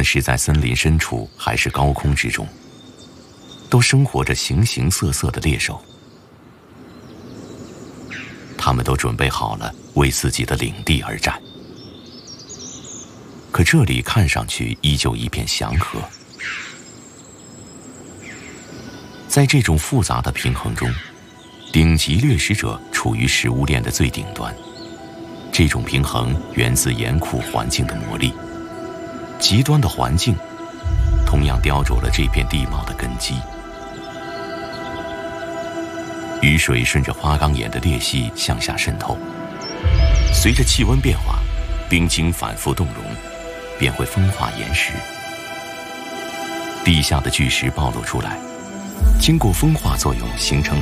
论是在森林深处还是高空之中，都生活着形形色色的猎手。他们都准备好了为自己的领地而战。可这里看上去依旧一片祥和。在这种复杂的平衡中，顶级掠食者处于食物链的最顶端。这种平衡源自严酷环境的磨砺，极端的环境同样雕琢了这片地貌的根基。雨水顺着花岗岩的裂隙向下渗透，随着气温变化，冰晶反复动容，便会风化岩石。地下的巨石暴露出来，经过风化作用形成